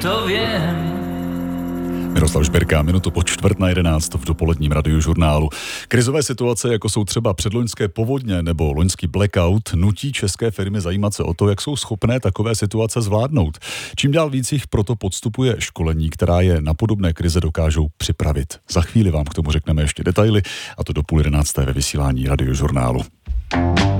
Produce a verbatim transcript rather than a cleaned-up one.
To vím. Miroslav Žberka, minutu po čtvrt na jedenáct v dopoledním radiožurnálu. Krizové situace, jako jsou třeba předloňské povodně nebo loňský blackout, nutí české firmy zajímat se o to, jak jsou schopné takové situace zvládnout. Čím dál víc jich proto podstupuje školení, která je na podobné krize dokážou připravit. Za chvíli vám k tomu řekneme ještě detaily, a to do půl jedenácté ve vysílání radiožurnálu.